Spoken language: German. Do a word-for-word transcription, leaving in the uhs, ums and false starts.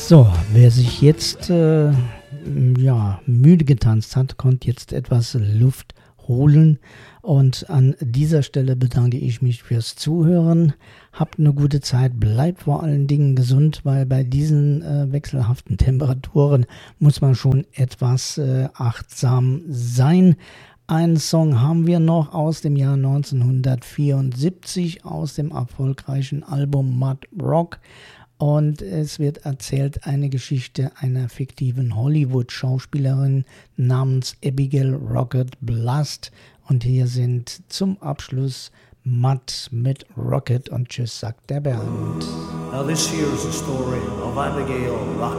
So, wer sich jetzt äh, ja, müde getanzt hat, konnte jetzt etwas Luft holen. Und an dieser Stelle bedanke ich mich fürs Zuhören. Habt eine gute Zeit, bleibt vor allen Dingen gesund, weil bei diesen äh, wechselhaften Temperaturen muss man schon etwas äh, achtsam sein. Einen Song haben wir noch aus dem Jahr neunzehnhundertvierundsiebzig, aus dem erfolgreichen Album Mud Rock. Und es wird erzählt eine Geschichte einer fiktiven Hollywood-Schauspielerin namens Abigail Rocket Blast. Und hier sind zum Abschluss Mud mit Rocket und tschüss, sagt der Bernd. Now this here is a story of Abigail Rocket.